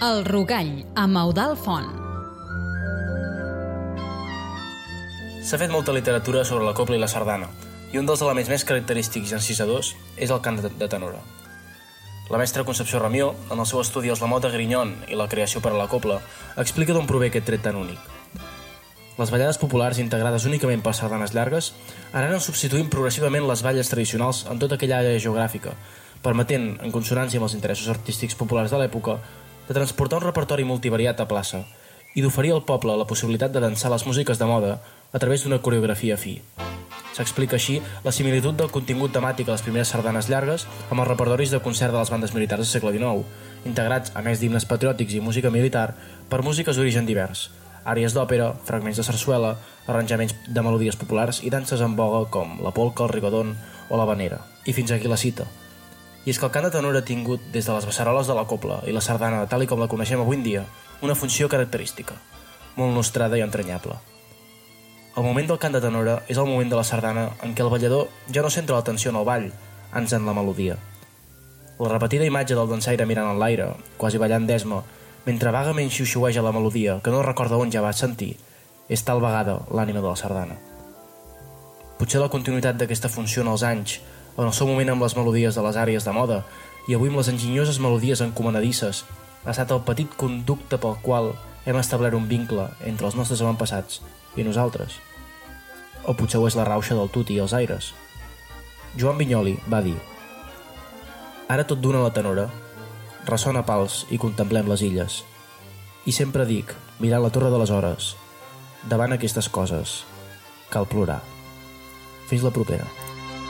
El Rogall, amb Eudald Font. S'ha fet molta literatura sobre la cobla i la sardana, i un dels elements més característics i encisadors és el cant de tenora. La mestra Concepció Ramió, en el seu estudi Els Lamot de Grignon i la creació per a la cobla, explica d'on prové aquest tret tan únic. Les ballades populars integrades únicament per sardanes llargues anaven substituint progressivament les balles tradicionals en tota aquella àrea geogràfica, permetent, en consonància amb els interessos artístics populars de l'època, de transportar un repertori multivariat a plaça i d'oferir al poble la possibilitat de dansar les músiques de moda a través d'una coreografia fi. S'explica així la similitud del contingut temàtic a les primeres sardanes llargues amb els repertoris de concert de les bandes militars del segle XIX, integrats, a més d'himnes patriòtics i música militar, per músiques d'origen divers, àries d'òpera, fragments de sarsuela, arranjaments de melodies populars i danses en boga com la polca, el rigodon o la vanera. I fins aquí la cita. I és que el cant de tenora ha tingut, des de les beceroles de la cobla i la sardana, tal com la coneixem avui en dia, una funció característica, molt nostrada i entranyable. El moment del cant de tenora és el moment de la sardana en què el ballador ja no centra l'atenció en el ball, ans en la melodia. La repetida imatge del dansaire mirant en l'aire, quasi ballant d'esma, mentre vagament xiuxiueja la melodia que no recorda on ja va sentir, és tal vegada l'ànima de la sardana. Potser la continuïtat d'aquesta funció en els anys, en el seu moment amb les melodies de les àrees de moda i avui amb les enginyoses melodies encomanadisses, ha estat el petit conducte pel qual hem establert un vincle entre els nostres avantpassats i nosaltres. O potser ho és la rauxa del tuti i els aires. Joan Vinyoli va dir: «Ara tot d'una la tenora, ressona pals i contemplem les illes. I sempre dic, mirant la torre de les hores, davant aquestes coses, cal plorar». Fins la propera.